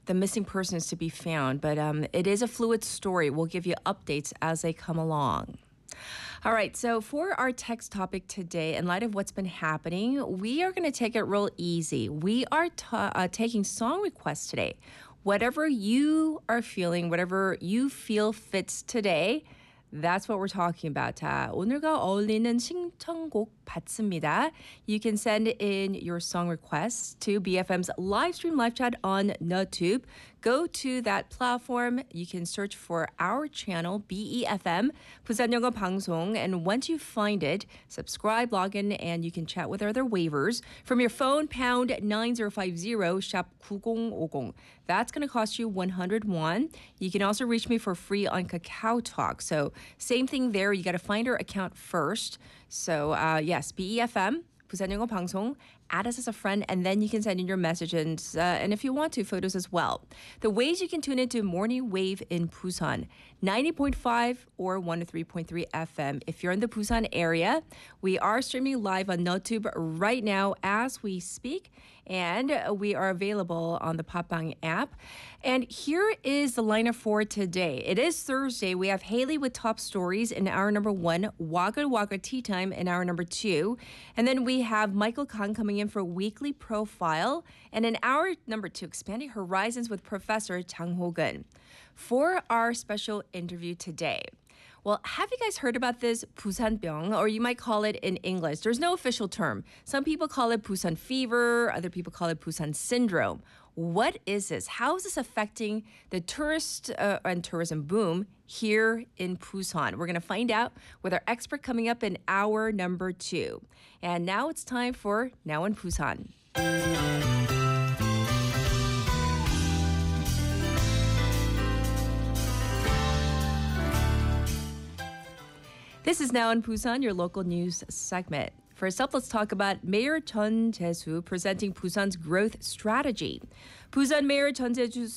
the missing person is to be found, but it is a fluid story. We'll give you updates as they come along. All right, so for our text topic today, in light of what's been happening, we are going to take it real easy. We are taking song requests today. Whatever you are feeling, whatever you feel fits today, that's what we're talking about. 오늘과 어울리는 신청곡 받습니다. You can send in your song requests to BFM's live stream live chat on YouTube. Go to that platform. You can search for our channel, BEFM, 부산 영어 방송. And once you find it, subscribe, log in, and you can chat with other waivers. From your phone, pound 9050, shop 9050. That's going to cost you 100 won. You can also reach me for free on Kakao Talk. So same thing there. You got to find our account first. So yes, BEFM, 부산 영어 방송. Add us as a friend, and then you can send in your messages, and if you want to, photos as well. The ways you can tune into Morning Wave in Busan, 90.5 or 103.3 FM. If you're in the Busan area, we are streaming live on YouTube right now as we speak, and we are available on the Popbang app. And here is the lineup for today. It is Thursday. We have Haley with top stories in hour number 1, Waka Waka Tea Time in hour number 2, and then we have Michael Kang coming in for weekly profile, and in hour number 2, expanding horizons with Professor Chang Ho-gun. For our special interview today, well, have you guys heard about this Busanbyung, or you might call it in English? There's no official term. Some people call it Busan fever, other people call it Busan syndrome. What is this? How is this affecting the tourist and tourism boom here in Busan? We're going to find out with our expert coming up in hour number 2. And now it's time for Now in Busan. This is Now in Busan, your local news segment. First up, let's talk about Mayor Chun Jae-soo presenting Busan's growth strategy. Busan Mayor Chun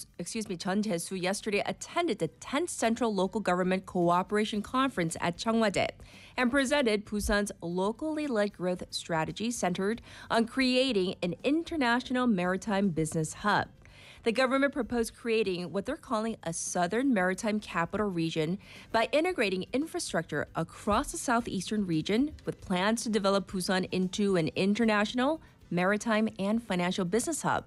Jae-soo yesterday attended the 10th Central Local Government Cooperation Conference at Cheongwade and presented Busan's locally led growth strategy centered on creating an international maritime business hub. The government proposed creating what they're calling a Southern Maritime Capital Region by integrating infrastructure across the southeastern region with plans to develop Busan into an international maritime and financial business hub.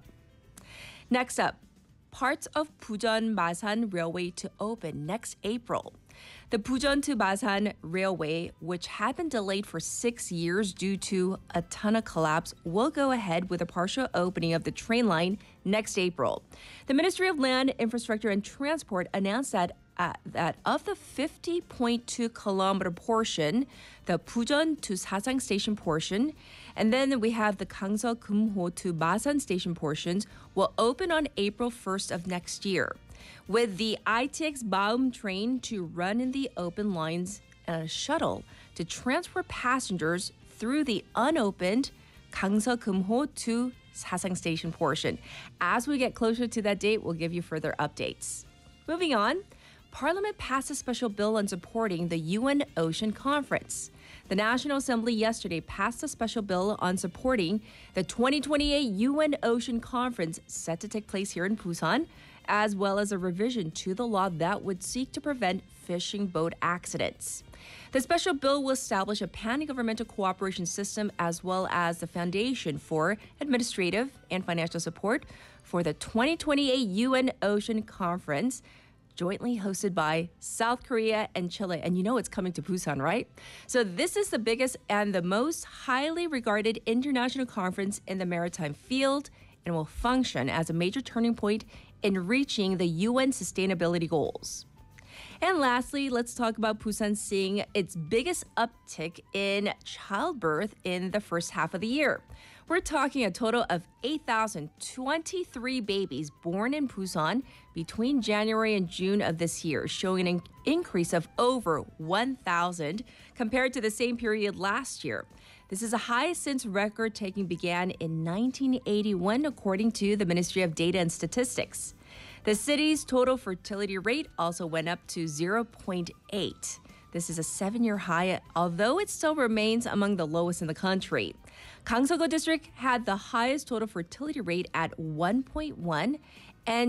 Next up, parts of Bujeon-Masan Railway to open next April. The Bujeon to Masan Railway, which had been delayed for 6 years due to a tunnel collapse, will go ahead with a partial opening of the train line next April. The Ministry of Land, Infrastructure and Transport announced that of the 50.2 kilometer portion, the Bujeon to Sasang station portion, and then we have the Gangseok-Kumho to Masan station portions will open on April 1st of next year, with the ITX Baum train to run in the open lines and a shuttle to transport passengers through the unopened Gangseok-Kumho to Sasang station portion. As we get closer to that date, we'll give you further updates. Moving on, Parliament passed a special bill on supporting the UN Ocean Conference. The National Assembly yesterday passed a special bill on supporting the 2028 UN Ocean Conference set to take place here in Busan, as well as a revision to the law that would seek to prevent fishing boat accidents. The special bill will establish a pan-governmental cooperation system as well as the foundation for administrative and financial support for the 2028 UN Ocean Conference, jointly hosted by South Korea and Chile. And you know it's coming to Busan, right? So this is the biggest and the most highly regarded international conference in the maritime field and will function as a major turning point in reaching the UN sustainability goals. And lastly, let's talk about Busan seeing its biggest uptick in childbirth in the first half of the year. We're talking a total of 8,023 babies born in Busan between January and June of this year, showing an increase of over 1,000 compared to the same period last year. This is the highest since record-taking began in 1981, according to the Ministry of Data and Statistics. The city's total fertility rate also went up to 0.8. This is a 7-year high, although it still remains among the lowest in the country. Gangseok District had the highest total fertility rate at 1.1,